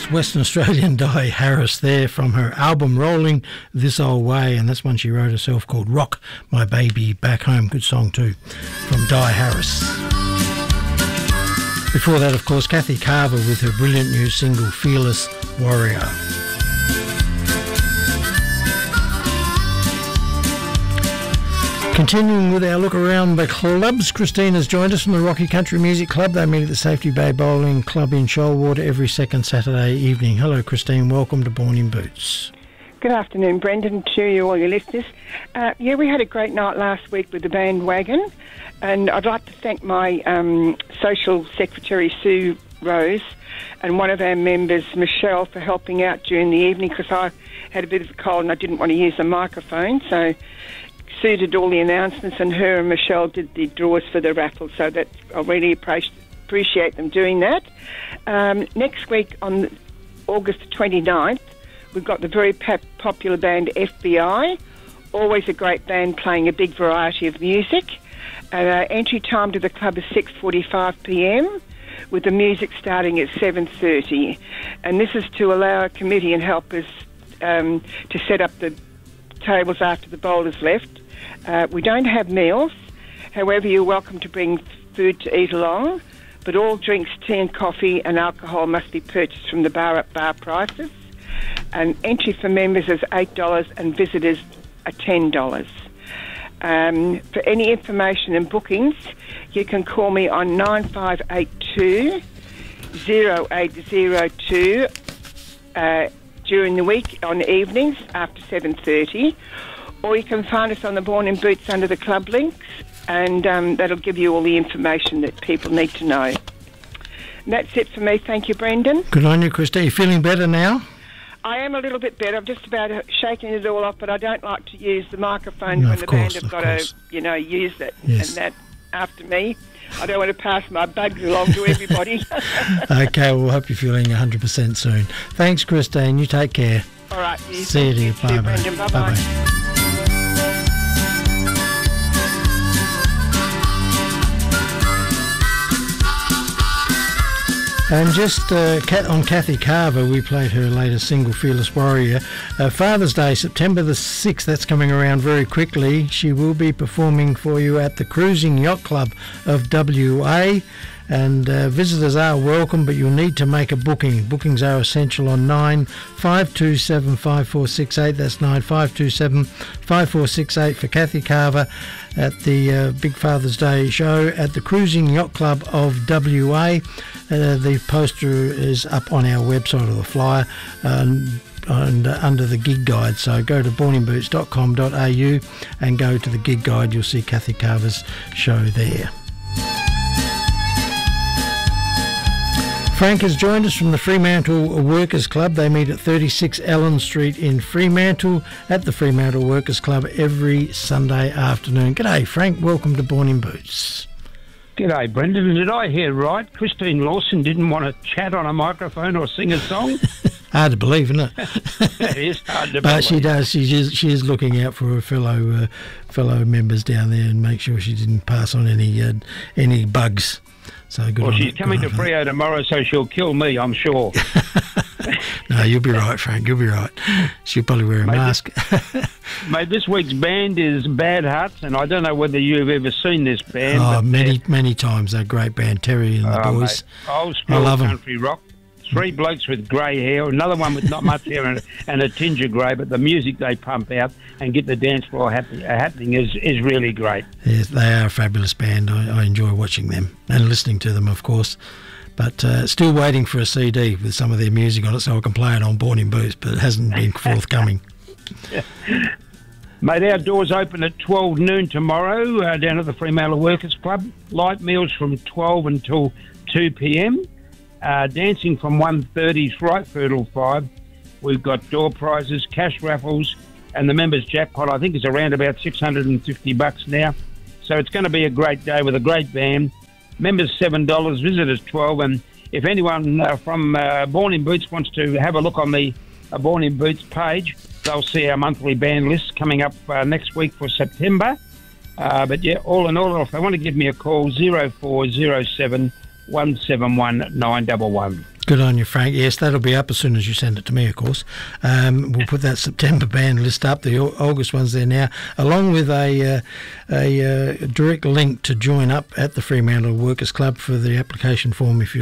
Western Australian Di Harris there from her album Rolling This Old Way, and that's one she wrote herself called Rock My Baby Back Home. Good song too from Di Harris. Before that, of course, Kathy Carver with her brilliant new single Fearless Warrior. Continuing with our look around the clubs, Christina's joined us from the Rocky Country Music Club. They meet at the Safety Bay Bowling Club in Shoalwater every second Saturday evening. Hello, Christine. Welcome to Born in Boots. Good afternoon, Brendan, to you, all your listeners. We had a great night last week with the bandwagon, and I'd like to thank my social secretary, Sue Rose, and one of our members, Michelle, for helping out during the evening because I had a bit of a cold and I didn't want to use the microphone, so Sue did all the announcements, and her and Michelle did the draws for the raffle, so that I really appreciate them doing that. Next week, on August 29th, we've got the very popular band FBI, always a great band playing a big variety of music. Entry time to the club is 6:45 p.m, with the music starting at 7:30. And this is to allow our committee and helpers to set up the tables after the bowlers left. We don't have meals. However, you're welcome to bring food to eat along, but all drinks, tea and coffee and alcohol must be purchased from the bar at bar prices. And entry for members is $8 and visitors are $10. For any information and bookings, you can call me on 9582 0802 during the week on the evenings after 7:30, or you can find us on the Born in Boots under the club links, and that'll give you all the information that people need to know. And that's it for me. Thank you, Brendan. Good on you, Christine. You feeling better now? I am a little bit better. I'm just about shaking it all off, but I don't like to use the microphone when the band have got to, use it. Yes. And that after me. I don't want to pass my bugs along to everybody. Okay, well, hope you're feeling 100% soon. Thanks, Christine. You take care. All right. See you, dear. Bye-bye. Brendan. Bye-bye. Bye-bye. And just on Kathy Carver, we played her latest single, Fearless Warrior. Father's Day, September the 6th, that's coming around very quickly. She will be performing for you at the Cruising Yacht Club of WA. And visitors are welcome, but you'll need to make a booking. Bookings are essential on 95275468. That's 95275468 for Kathy Carver at the Big Father's Day show at the Cruising Yacht Club of WA. The poster is up on our website, or the flyer, and under the gig guide. So go to borninboots.com.au and go to the gig guide. You'll see Kathy Carver's show there. Frank has joined us from the Fremantle Workers Club. They meet at 36 Ellen Street in Fremantle at the Fremantle Workers Club every Sunday afternoon. G'day, Frank. Welcome to Born in Boots. G'day, Brendan. Did I hear right? Christine Lawson didn't want to chat on a microphone or sing a song? Hard to believe, isn't it? It is hard to believe. But she does. She is looking out for her fellow members down there and make sure she didn't pass on any bugs. So good. Well, she's coming to Freo tomorrow, so she'll kill me, I'm sure. No, you'll be right, Frank. You'll be right. She'll probably wear a mask. Mate, this week's band is Bad Hearts, and I don't know whether you've ever seen this band. Oh, many times. They're a great band, Terry and the boys. Mate, old school country rock. Three blokes with grey hair, another one with not much hair and a tinge of grey, but the music they pump out and get the dance floor happening is really great. Yes, they are a fabulous band. I enjoy watching them and listening to them, of course. But still waiting for a CD with some of their music on it so I can play it on Born in Boots, but it hasn't been forthcoming. Mate, our doors open at 12 noon tomorrow down at the Fremantle Workers Club. Light meals from 12 until 2 p.m. Dancing from 1:30 right through till 5. We've got door prizes, cash raffles, and the members' jackpot, I think, is around about $650 now. So it's going to be a great day with a great band. Members $7, visitors $12. And if anyone from Born in Boots wants to have a look on the Born in Boots page, they'll see our monthly band list coming up next week for September. But yeah, all in all, if they want to give me a call, 0407 171 911. Good on you, Frank. Yes, that'll be up as soon as you send it to me, of course. We'll put that September band list up. The August one's there now, along with a direct link to join up at the Fremantle Workers Club for the application form if you